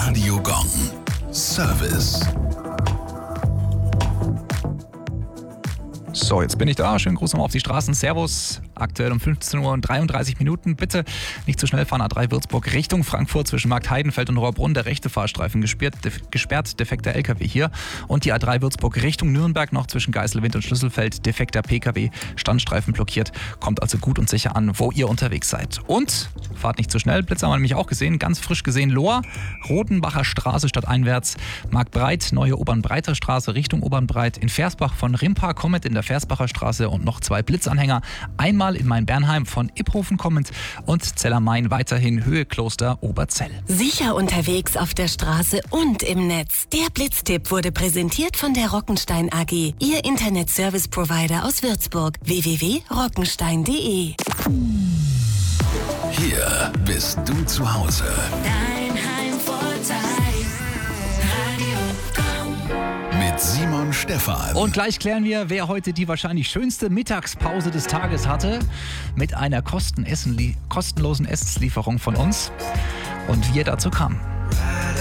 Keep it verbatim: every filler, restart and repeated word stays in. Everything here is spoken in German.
Radio Gong. Service. So, jetzt bin ich da. Schönen Gruß nochmal auf die Straßen. Servus. Aktuell um fünfzehn Uhr und dreiunddreißig Minuten. Bitte nicht zu schnell fahren. A drei Würzburg Richtung Frankfurt zwischen Markt Heidenfeld und Rohrbrunn. Der rechte Fahrstreifen gesperrt, def- gesperrt defekter L K W hier. Und die A drei Würzburg Richtung Nürnberg noch zwischen Geiselwind und Schlüsselfeld. Defekter P K W. Standstreifen blockiert. Kommt also gut und sicher an, wo ihr unterwegs seid. Und fahrt nicht zu schnell. Blitzer haben wir nämlich auch gesehen. Ganz frisch gesehen. Lohr, Rodenbacher Straße stadteinwärts. Marktbreit, neue Obernbreiter Straße Richtung Obernbreit. In Versbach von Rimpa kommend in der Versbacher Straße und noch zwei Blitzanhänger. Einmal in Main-Bernheim von Iphofen kommend und Zellermain weiterhin Höhe Kloster Oberzell. Sicher unterwegs auf der Straße und im Netz. Der Blitztipp wurde präsentiert von der Rockenstein A G, Ihr Internet-Service-Provider aus Würzburg. w w w punkt rockenstein punkt de. Hier bist du zu Hause. Dein Heimvorteil. Radio Gong. Mit Simon Stephan. Und gleich klären wir, wer heute die wahrscheinlich schönste Mittagspause des Tages hatte, mit einer Kosten- Essen- kostenlosen Essenslieferung von uns und wie er dazu kam.